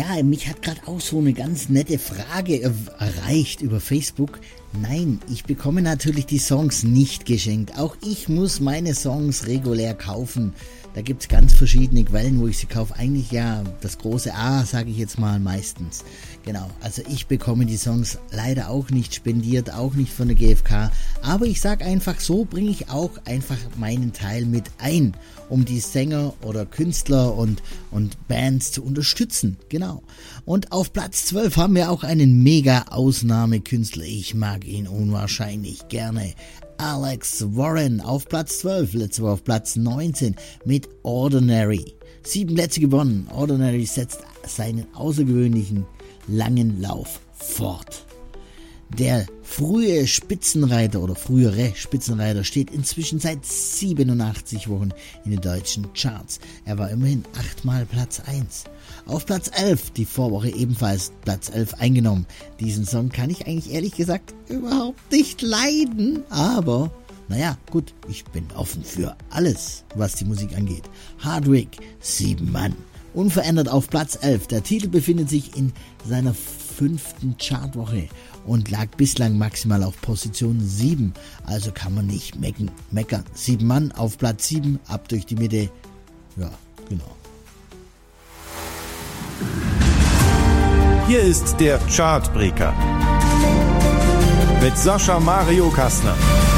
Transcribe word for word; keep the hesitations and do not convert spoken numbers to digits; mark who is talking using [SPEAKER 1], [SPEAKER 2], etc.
[SPEAKER 1] Ja, mich hat gerade auch so eine ganz nette Frage erreicht über Facebook. Nein, ich bekomme natürlich die Songs nicht geschenkt. Auch ich muss meine Songs regulär kaufen. Da gibt's ganz verschiedene Quellen, wo ich sie kaufe. Eigentlich ja das große A, sage ich jetzt mal meistens. Genau, also ich bekomme die Songs leider auch nicht spendiert, auch nicht von der G F K. Aber ich sage einfach, so bringe ich auch einfach meinen Teil mit ein, um die Sänger oder Künstler und, und Bands zu unterstützen. Genau. Und auf Platz zwölf haben wir auch einen mega Ausnahmekünstler. Ich mag ihn unwahrscheinlich gerne. Alex Warren auf Platz zwölf, letzte Woche auf Platz neunzehn mit Ordinary. Sieben Plätze gewonnen. Ordinary setzt seinen außergewöhnlichen langen Lauf fort. Der frühe Spitzenreiter oder frühere Spitzenreiter steht inzwischen seit siebenundachtzig Wochen in den deutschen Charts. Er war immerhin achtmal Platz eins. Auf Platz elf, die Vorwoche ebenfalls Platz elf eingenommen. Diesen Song kann ich eigentlich ehrlich gesagt überhaupt nicht leiden, aber naja, gut, ich bin offen für alles, was die Musik angeht. Hardwick, sieben Mann. Unverändert auf Platz elf. Der Titel befindet sich in seiner fünften Chartwoche und lag bislang maximal auf Position sieben. Also kann man nicht mecken, meckern. Sieben Mann auf Platz sieben, ab durch die Mitte. Ja, genau.
[SPEAKER 2] Hier ist der Chartbreaker mit Sascha Mario Kastner.